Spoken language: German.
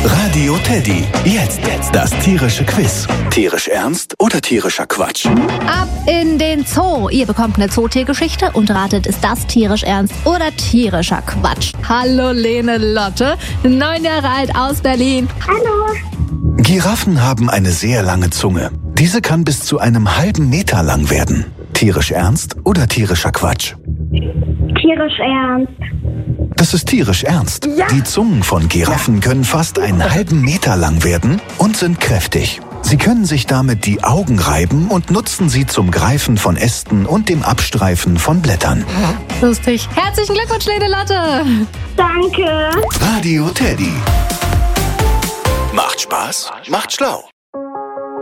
Radio Teddy. Jetzt das tierische Quiz. Tierisch ernst oder tierischer Quatsch? Ab in den Zoo. Ihr bekommt eine Zootiergeschichte und ratet, ist das tierisch ernst oder tierischer Quatsch? Hallo Lene Lotte, 9 Jahre alt aus Berlin. Hallo. Giraffen haben eine sehr lange Zunge. Diese kann bis zu einem halben Meter lang werden. Tierisch ernst oder tierischer Quatsch? Tierisch ernst. Das ist tierisch ernst. Ja. Die Zungen von Giraffen können fast einen halben Meter lang werden und sind kräftig. Sie können sich damit die Augen reiben und nutzen sie zum Greifen von Ästen und dem Abstreifen von Blättern. Lustig. Herzlichen Glückwunsch, Lene Lotte. Danke. Radio Teddy. Macht Spaß, macht schlau.